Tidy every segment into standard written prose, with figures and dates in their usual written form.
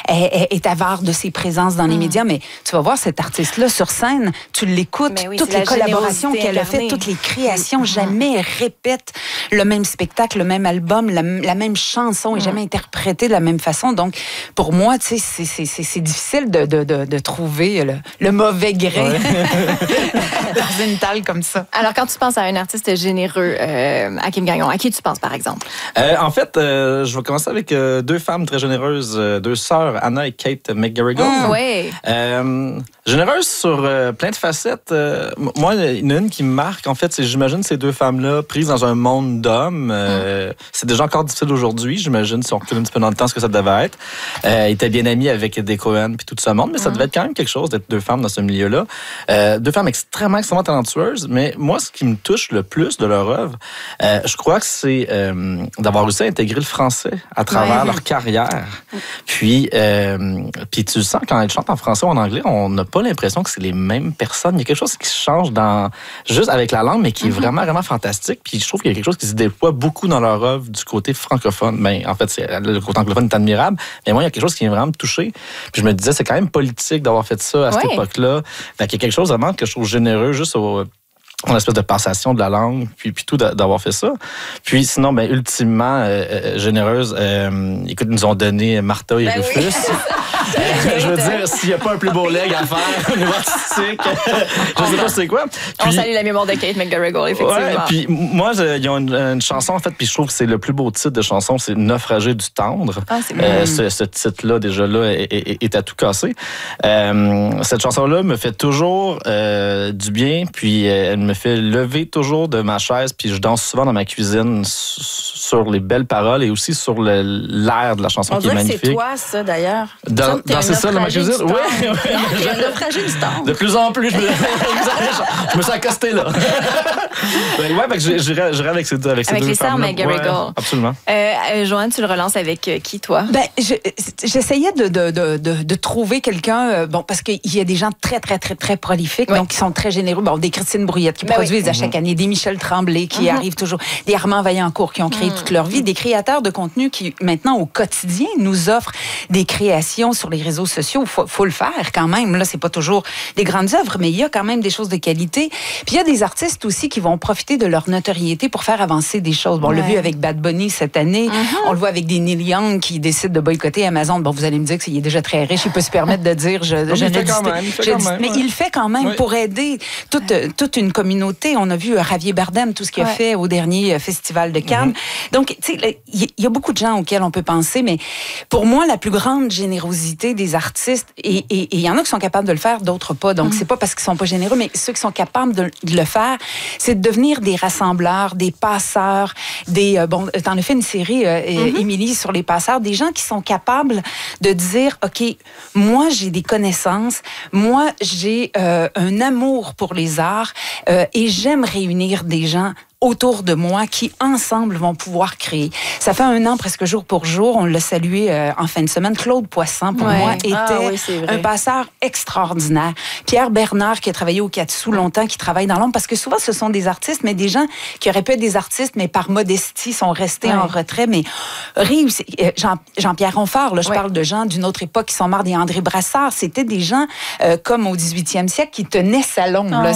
est avare de ses présences dans les médias, mais tu vas voir cet artiste-là sur scène, tu l'écoutes, toutes les collaborations qu'elle a faites, toutes les créations, jamais elle répète le même spectacle, le même album, la même chanson est jamais interprétée de la même façon. Donc, pour moi, tu sais, c'est difficile de trouver le mauvais grain dans une talle comme ça. Alors, quand tu penses à un artiste généreux, Hakim Gagnon, à qui tu penses, par exemple? En fait, je vais commencer avec deux femmes très généreuses, deux sœurs, Anna et Kate McGarrigle. Oui. Généreuses sur plein de facettes. Moi, il y en a une qui me marque, en fait, c'est, j'imagine, ces deux femmes-là prises dans un monde d'hommes. C'est déjà encore difficile aujourd'hui, j'imagine, si on recule un petit peu dans le temps, ce que ça devait être. Ils étaient bien amis avec des Cohen puis tout ce monde, mais ça devait être quand même quelque chose d'être deux femmes dans ce milieu-là. Deux femmes extrêmement talentueuses, mais moi, ce qui me touche le plus de leur œuvre, je crois que c'est d'avoir réussi à intégrer le français à travers leur carrière. Puis tu le sens, quand elles chantent en français ou en anglais, on n'a pas l'impression que c'est les mêmes personnes. Il y a quelque chose qui se change juste avec la langue, mais qui est vraiment, vraiment fantastique. Puis je trouve qu'il y a quelque chose qui se déploie beaucoup dans leur œuvre du côté francophone. Ben, en fait, le côté anglophone est admirable, mais moi, il y a quelque chose qui vient vraiment me toucher. Puis je me disais, c'est quand même politique d'avoir fait ça à cette époque-là. Fait qu'il y a quelque chose vraiment que je trouve généreux, juste en espèce de passation de la langue, puis tout d'avoir fait ça. Puis sinon, ben ultimement, généreuse, écoute, nous ont donné Martha et Rufus. Oui. Je veux dire, s'il n'y a pas un plus beau leg à faire au niveau artistique, je sais pas c'est quoi. Puis, on salue la mémoire de Kate McGarrigle, effectivement. Ouais, puis moi, ils ont une chanson, en fait, puis je trouve que c'est le plus beau titre de chanson, c'est Naufragé du tendre. Ah, c'est bien. Ce titre-là, déjà là, est à tout casser. Cette chanson-là me fait toujours du bien, puis elle me fait lever toujours de ma chaise, puis je danse souvent dans ma cuisine sur les belles paroles et aussi sur l'air de la chanson qui est magnifique. C'est toi, ça, d'ailleurs. Danser ça dans ma cuisine? Oui. Il y a un naufragé du temps. De plus en plus, je me suis accosté là. J'irai avec ces deux femmes. Avec les sœurs McGarrigle. Ouais, absolument. Joanne, tu le relances avec qui, toi? J'essayais de trouver quelqu'un, parce qu'il y a des gens très, très, très, très prolifiques, donc qui sont très généreux. Bon, des Christine Brouillette qui produisent à chaque année, des Michel Tremblay qui arrivent toujours, des Armand Vaillancourt qui ont créé toute leur vie, des créateurs de contenu qui, maintenant, au quotidien, nous offrent des créations sur les réseaux sociaux. Faut le faire quand même. Là, c'est pas toujours des grandes œuvres, mais il y a quand même des choses de qualité. Puis il y a des artistes aussi qui vont profiter de leur notoriété pour faire avancer des choses. Bon, on l'a vu avec Bad Bunny cette année. On le voit avec des Neil Young qui décident de boycotter Amazon. Bon, vous allez me dire qu'il est déjà très riche. Il peut se permettre de dire mais il le fait quand même pour aider toute une communauté. On a vu Javier Bardem, tout ce qu'il a fait au dernier Festival de Cannes. Donc, tu sais, il y a beaucoup de gens auxquels on peut penser, mais pour moi, la plus grande générosité des artistes, et il y en a qui sont capables de le faire, d'autres pas. Donc, c'est pas parce qu'ils sont pas généreux, mais ceux qui sont capables de le faire, c'est de devenir des rassembleurs, des passeurs, t'en as fait une série, Émilie, sur les passeurs, des gens qui sont capables de dire, OK, moi, j'ai des connaissances, moi, j'ai un amour pour les arts, et j'aime réunir des gens autour de moi qui, ensemble, vont pouvoir créer. Ça fait 1 an, presque jour pour jour. On l'a salué en fin de semaine. Claude Poisson, pour moi, était un passeur extraordinaire. Pierre Bernard, qui a travaillé au Katsu longtemps, qui travaille dans l'ombre, parce que souvent, ce sont des artistes, mais des gens qui auraient pu être des artistes, mais par modestie, sont restés en retrait, mais réussi. Jean-Pierre Ronfort, là, je parle de gens d'une autre époque qui sont morts, des André Brassard. C'était des gens, comme au 18e siècle, qui tenaient salon. Là.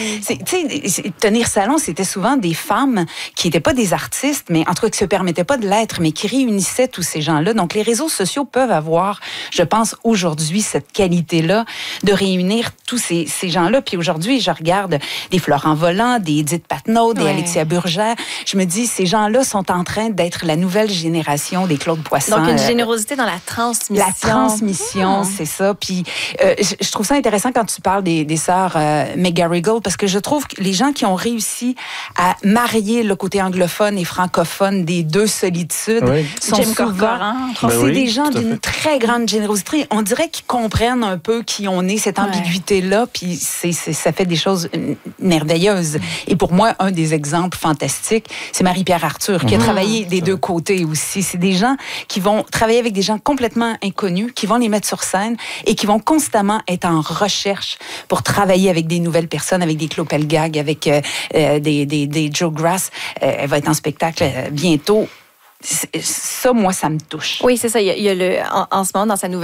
Tenir salon, c'était souvent des femmes qui n'étaient pas des artistes, mais en tout cas qui se permettaient pas de l'être, mais qui réunissaient tous ces gens-là. Donc, les réseaux sociaux peuvent avoir, je pense, aujourd'hui, cette qualité-là de réunir tous ces gens-là. Puis aujourd'hui, je regarde des Florent Volant, des Edith Patnaud, des Alexia Burgère. Je me dis, ces gens-là sont en train d'être la nouvelle génération des Claude Poisson. Donc, une générosité dans la transmission. La transmission, c'est ça. Puis, je trouve ça intéressant quand tu parles des sœurs McGarrigle, parce que je trouve que les gens qui ont réussi à marier le côté anglophone et francophone des deux solitudes sont souvent... c'est des gens d'une très grande générosité. On dirait qu'ils comprennent un peu qui on est, cette ambiguïté-là, puis ça fait des choses merveilleuses. Et pour moi, un des exemples fantastiques, c'est Marie-Pierre Arthur, qui a travaillé des deux côtés aussi. C'est des gens qui vont travailler avec des gens complètement inconnus, qui vont les mettre sur scène et qui vont constamment être en recherche pour travailler avec des nouvelles personnes, avec des Claude Pelgag, avec des Joe Grass. Elle va être en spectacle bientôt. Ça, moi, ça me touche. Oui, c'est ça. Il y a en ce moment, dans sa nouvelle